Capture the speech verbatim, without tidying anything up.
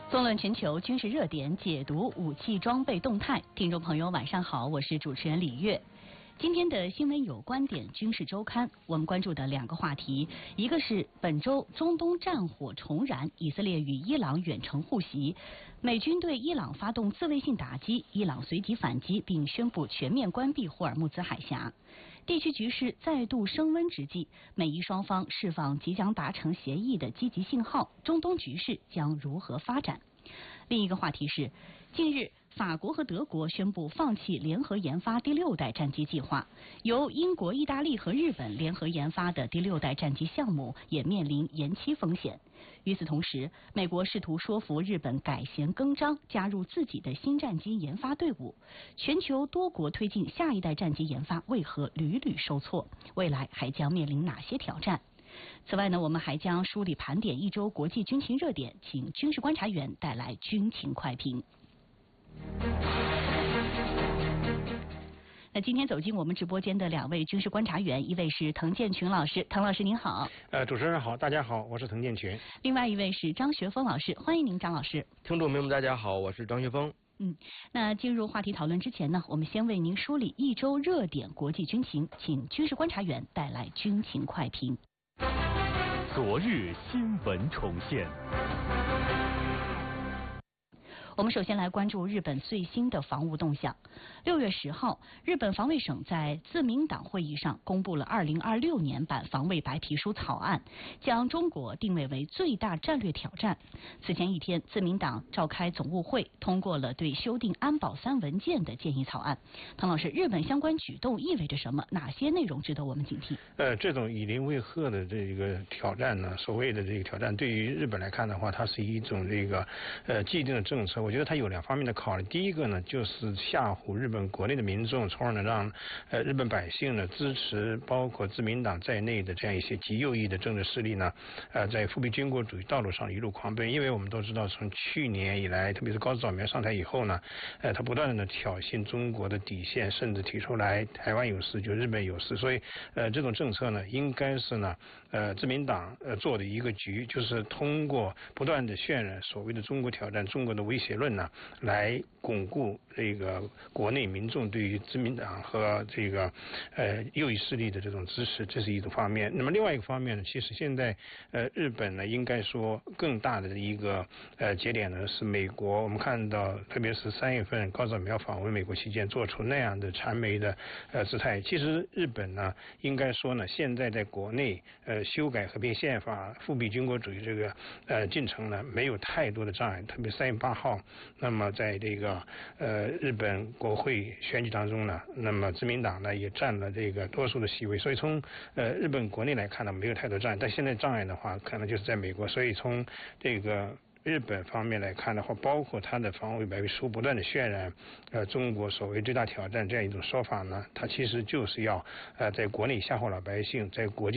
纵论全球军事热点，解读武器装备动态。听众朋友，晚上好，我是主持人李月。今天的新闻有观点军事周刊，我们关注的两个话题，一个是本周中东战火重燃，以色列与伊朗远程互袭，美军对伊朗发动自卫性打击，伊朗随即反击，并宣布全面关闭霍尔木兹海峡。地区局势再度升温之际，美伊双方释放即将达成协议的积极信号，中东局势将如何发展？另一个话题是，近日法国和德国宣布放弃联合研发第六代战机计划，由英国、意大利和日本联合研发的第六代战机项目也面临延期风险。与此同时，美国试图说服日本改弦更张，加入自己的新战机研发队伍。全球多国推进下一代战机研发，为何屡屡受挫？未来还将面临哪些挑战？此外呢，我们还将梳理盘点一周国际军情热点，请军事观察员带来军情快评。那今天走进我们直播间的两位军事观察员，一位是滕建群老师，滕老师您好。 呃，主持人好，大家好，我是滕建群。 另外一位是张学峰老师，欢迎您，张老师。 听众朋友们，大家好，我是张学峰。 嗯，那进入话题讨论之前呢，我们先为您梳理一周热点国际军情，请军事观察员带来军情快评。 昨日新闻重现。 我们首先来关注日本最新的防务动向。六月十号，日本防卫省在自民党会议上公布了二零二六年版防卫白皮书草案，将中国定位为最大战略挑战。此前一天，自民党召开总务会，通过了对修订安保三文件的建议草案。滕老师，日本相关举动意味着什么？哪些内容值得我们警惕？ 呃，这种以邻为壑的这个挑战呢，所谓的这个挑战，对于日本来看的话，它是一种这个呃既定的政策。我觉得它有两方面的考虑。第一个呢，就是吓唬日本国内的民众，从而呢让呃日本百姓呢支持包括自民党在内的这样一些极右翼的政治势力呢，呃，在复辟军国主义道路上一路狂奔。因为我们都知道，从去年以来，特别是高市早苗上台以后呢，呃，他不断的呢挑衅中国的底线，甚至提出来台湾有事就日本有事。所以，呃，这种政策呢，应该是呢，呃，自民党呃做的一个局，就是通过不断的渲染所谓的中国挑战、中国的威胁论呢，来巩固这个国内民众对于自民党和这个呃右翼势力的这种支持，这是一种方面。那么另外一个方面呢，其实现在呃日本呢，应该说更大的一个呃节点呢是美国。我们看到，特别是三月份高市早苗访问美国期间，做出那样的谄媚的呃姿态。其实日本呢，应该说呢，现在在国内呃修改和平宪法、复辟军国主义这个呃进程呢，没有太多的障碍。特别三月八号。那么在这个呃日本国会选举当中呢，那么自民党呢也占了这个多数的席位，所以从呃日本国内来看呢，没有太多障碍。但现在障碍的话，可能就是在美国。所以从这个日本方面来看的话，包括他的防卫白皮书不断的渲染呃中国所谓最大挑战这样一种说法呢，它其实就是要呃在国内吓唬老百姓，在国际